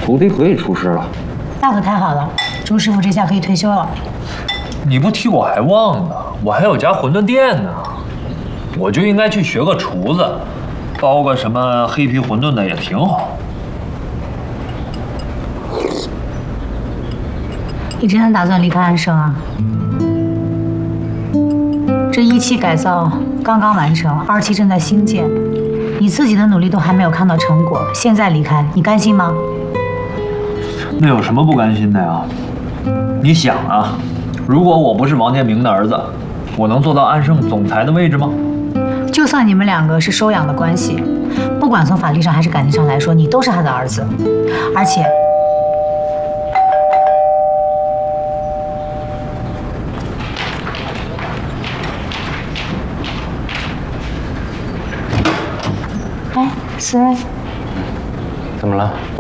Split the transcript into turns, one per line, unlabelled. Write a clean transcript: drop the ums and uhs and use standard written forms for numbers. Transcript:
徒弟可以出师了。
那可太好了，朱师傅这下可以退休了。
你不提我还忘呢，我还有家馄饨店呢，我就应该去学个厨子，包个什么黑皮馄饨的也挺好。
你真的打算离开安生啊？这1期改造刚刚完成，2期正在兴建，你自己的努力都还没有看到成果，现在离开，你甘心吗？
那有什么不甘心的呀？你想啊，如果我不是王建明的儿子，我能做到安盛总裁的位置吗？
就算你们2个是收养的关系，不管从法律上还是感情上来说，你都是他的儿子，而且。哎，思睿，
怎么了？